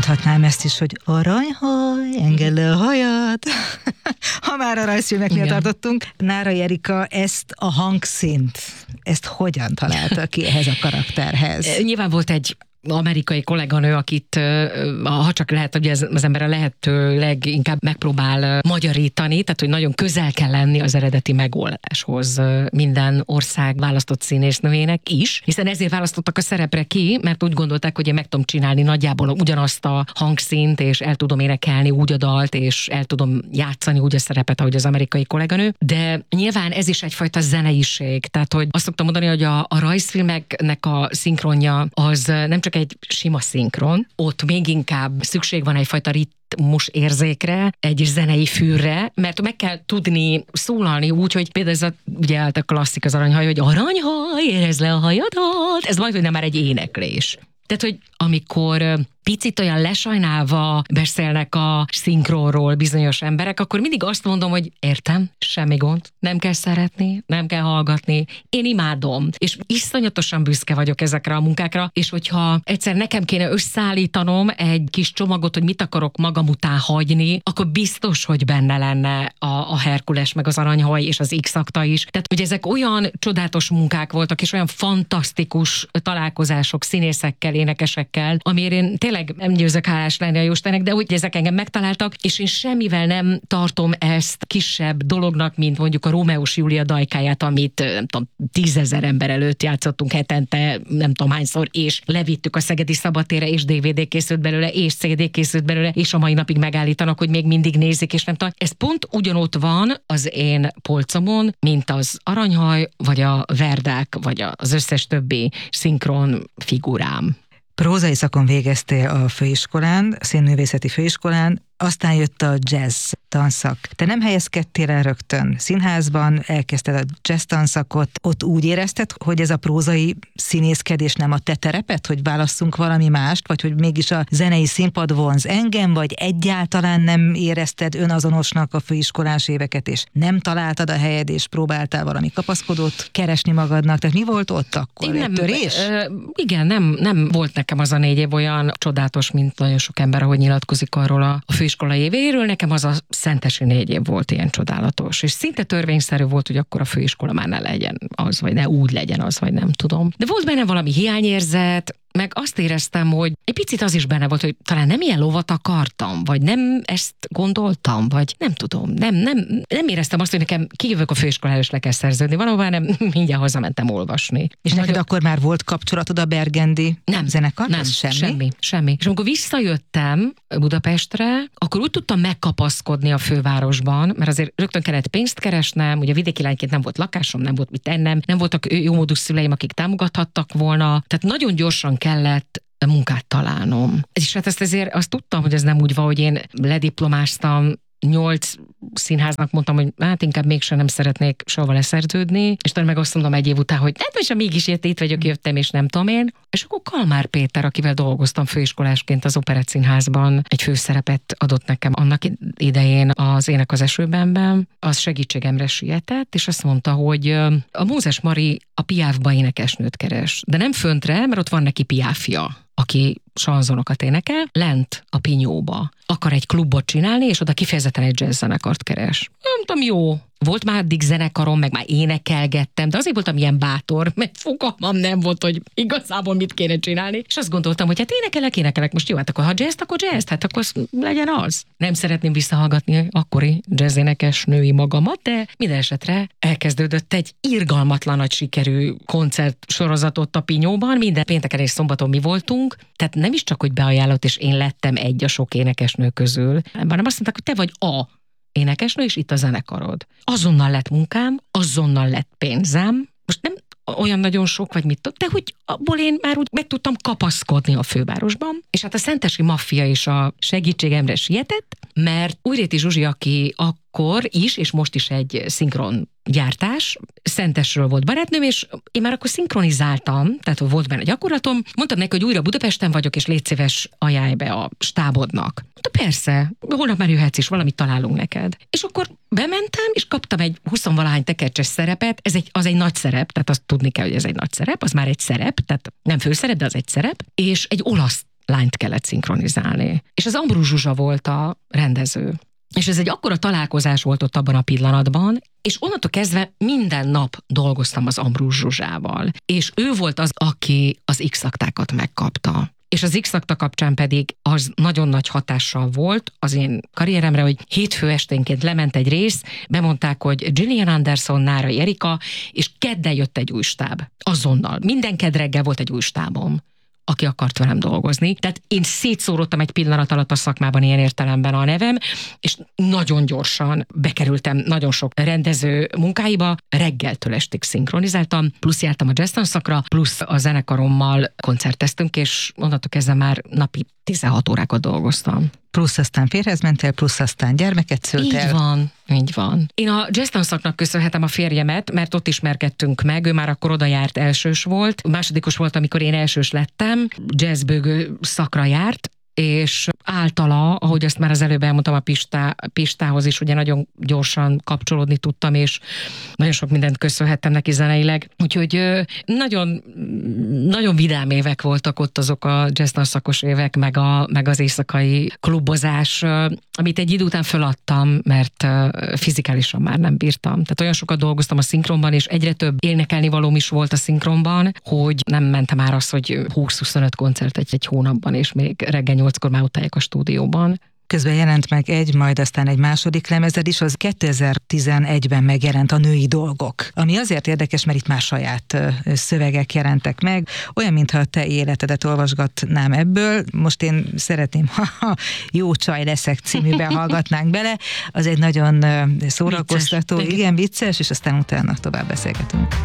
mondhatnám ezt is, hogy aranyhaj, engedd le a hajad. Ha már a rajzfilmeknél tartottunk. Nárai Erika ezt a hangszínt, ezt hogyan találta ki ehhez a karakterhez? Nyilván volt egy amerikai kolléganő, akit, ha csak lehet, hogy az ember a lehető leginkább megpróbál magyarítani, tehát hogy nagyon közel kell lenni az eredeti megoldáshoz minden ország választott színésznőjének is, hiszen ezért választottak a szerepre ki, mert úgy gondolták, hogy én meg tudom csinálni nagyjából ugyanazt a hangszínt, és el tudom énekelni úgy a dalt, és el tudom játszani úgy a szerepet, ahogy az amerikai kolléganő, de nyilván ez is egyfajta zeneiség, tehát hogy azt szoktam mondani, hogy a rajzfilmeknek a szinkronja az nem csak egy sima szinkron, ott még inkább szükség van egyfajta ritmus érzékre, egy zenei fűrre, mert meg kell tudni szólalni úgy, hogy például ez ugye állt a klasszik az aranyhaj, hogy aranyhaj, érezd le a hajadat, ez majd, hogy nem már egy éneklés. Tehát, hogy amikor picit olyan lesajnálva beszélnek a szinkronról bizonyos emberek, akkor mindig azt mondom, hogy értem, semmi gond, nem kell szeretni, nem kell hallgatni, én imádom, és iszonyatosan büszke vagyok ezekre a munkákra, és hogyha egyszer nekem kéne összeállítanom egy kis csomagot, hogy mit akarok magam után hagyni, akkor biztos, hogy benne lenne a Herkules, meg az aranyhaj, és az X-akta is. Tehát, hogy ezek olyan csodálatos munkák voltak, és olyan fantasztikus találkozások színészekkel, énekesekkel, amiért én tényleg nem győzök hálás lenni a Jóstenek, de úgy ezek engem megtaláltak, és én semmivel nem tartom ezt kisebb dolognak, mint mondjuk a Rómeós Júlia dajkáját, amit nem tudom, 10 000 ember előtt játszottunk hetente, nem tudom hányszor, és levittük a Szegedi Szabadtérre, és DVD készült belőle, és CD készült belőle, és a mai napig megállítanak, hogy még mindig nézik, és nem tudom. Ez pont ugyanott van az én polcomon, mint az aranyhaj, vagy a verdák, vagy az összes többi szinkron figurám. Prózai szakon végeztél a főiskolán, a színművészeti főiskolán, aztán jött a jazz tanszak. Te nem helyezkedtél el rögtön színházban, elkezdted a jazz tanszakot, ott úgy érezted, hogy ez a prózai színészkedés nem a te tereped, hogy válasszunk valami mást, vagy hogy mégis a zenei színpad vonz engem, vagy egyáltalán nem érezted önazonosnak a főiskolás éveket, és nem találtad a helyed, és próbáltál valami kapaszkodót keresni magadnak. Tehát mi volt ott akkor? Egy törés? Igen, nem volt nekem az a 4 év olyan csodálatos, mint nagyon sok ember, ahogy nyilatkozik arról a főiskolai évéről, nekem az a szentesi 4 év volt ilyen csodálatos, és szinte törvényszerű volt, hogy akkor a főiskola már ne legyen az, vagy ne úgy legyen az, vagy nem tudom. De volt benne valami hiányérzet, meg azt éreztem, hogy egy picit az is benne volt, hogy talán nem ilyen lovat akartam, vagy nem ezt gondoltam, vagy nem tudom, nem éreztem azt, hogy nekem kijövök a főiskolára, és le kell szerződni. Valahová nem, mindjárt hazamentem olvasni. És neked akkor már volt kapcsolatod a Bergendi zenekarhoz? Nem, semmi. És amikor visszajöttem Budapestre, akkor úgy tudtam megkapaszkodni a fővárosban, mert azért rögtön kellett pénzt keresnem, ugye vidéki lányként nem volt lakásom, nem volt mit ennem, nem voltak jómódú szüleim, akik támogathattak volna, tehát nagyon gyorsan kellett munkát találnom. És hát ezért azt tudtam, hogy ez nem úgy van, hogy én lediplomáztam, 8 színháznak mondtam, hogy hát inkább mégsem nem szeretnék soha leszerződni, és talán meg azt mondom egy év után, hogy hát most mégis itt vagyok, jöttem, és nem tudom én. És akkor Kalmár Péter, akivel dolgoztam főiskolásként az Operettszínházban, egy főszerepet adott nekem annak idején az Ének az esőbenben, az segítségemre sietett, és azt mondta, hogy a Mózes Mari a Piáfba énekesnőt keres, de nem föntre, mert ott van neki Piáfja, aki sanzonokat énekel, lent a Pinyóba akar egy klubot csinálni, és oda kifejezetten egy jazz zenekart keres. Nem tudom, jó. Volt már addig zenekarom, meg már énekelgettem, de azért voltam ilyen bátor, mert fogalmam nem volt, hogy igazából mit kéne csinálni. És azt gondoltam, hogy hát énekelek, most jó, hát akkor ha jazz, akkor jazz, hát akkor legyen az. Nem szeretném visszahallgatni akkori jazzénekes női magamat, de minden esetre elkezdődött egy irgalmatlan nagy sikerű koncert sorozatot a Pinyóban, minden pénteken és szombaton mi voltunk, tehát nem is csak, hogy beajánlott, és én lettem egy a sok énekesnő közül, hanem azt mondták, hogy te vagy a énekesnő, és itt a zenekarod. Azonnal lett munkám, azonnal lett pénzem, most nem olyan nagyon sok, vagy mit tudom, de hogy abból én már úgy meg tudtam kapaszkodni a fővárosban, és hát a szentesi maffia is a segítségemre sietett, mert Újréti Zsuzsi, aki akkor is, és most is egy szinkron gyártás, Szentesről volt barátnőm, és én már akkor szinkronizáltam, tehát volt benne gyakorlatom, mondtam neki, hogy újra Budapesten vagyok, és légy szíves, ajánlj be a stábodnak. De persze, holnap már jöhetsz is, valamit találunk neked. És akkor bementem, és kaptam egy 20-valahány tekercses szerepet, az egy nagy szerep, tehát azt tudni kell, hogy ez egy nagy szerep, az már egy szerep, tehát nem főszerep, de az egy szerep, és egy olasz lányt kellett szinkronizálni. És az Ambrus Zsuzsa volt a rendező. És ez egy akkora találkozás volt ott abban a pillanatban, és onnantól kezdve minden nap dolgoztam az Ambrus Zsuzsával. És ő volt az, aki az X-aktákat megkapta. És az X-akta kapcsán pedig az nagyon nagy hatással volt az én karrieremre, hogy hétfő esténként lement egy rész, bemondták, hogy Gillian Anderson, Nárai Erika, és kedden jött egy új stáb. Azonnal. Minden kedd reggel volt egy új stábom, aki akart velem dolgozni. Tehát én szétszórodtam egy pillanat alatt a szakmában ilyen értelemben a nevem, és nagyon gyorsan bekerültem nagyon sok rendező munkáiba, reggeltől estig szinkronizáltam, plusz jártam a jazz tanszakra, plusz a zenekarommal koncerteztünk, és onnantól kezdve már napi 16 órákat dolgoztam. Plusz aztán férjhez mentél, plusz aztán gyermeket szültél. Így van. Én a jazz tanszaknak köszönhetem a férjemet, mert ott ismerkedtünk meg, ő már akkor oda járt, elsős volt. Másodikos volt, amikor én elsős lettem, jazzbőgő szakra járt, és általa, ahogy azt már az előbb elmondtam a Pistához is, ugye nagyon gyorsan kapcsolódni tudtam, és nagyon sok mindent köszönhettem neki zeneileg. Úgyhogy nagyon, nagyon vidám évek voltak ott azok a jazztanszakos évek, meg az éjszakai klubozás, amit egy idő után föladtam, mert fizikálisan már nem bírtam. Tehát olyan sokat dolgoztam a szinkronban, és egyre több énekelni valóm is volt a szinkronban, hogy nem mentem már az, hogy 20-25 koncert egy hónapban, és még reggel 8-kor már utálják a stúdióban. Közben jelent meg majd aztán egy második lemezed is, az 2011-ben megjelent, a Női dolgok. Ami azért érdekes, mert itt már saját szövegek jelentek meg, olyan, mintha a te életedet olvasgatnám ebből. Most én szeretném, ha Jó csaj leszek címűben hallgatnánk bele. Az egy nagyon szórakoztató, vicces. Igen, vicces, és aztán utána tovább beszélgetünk.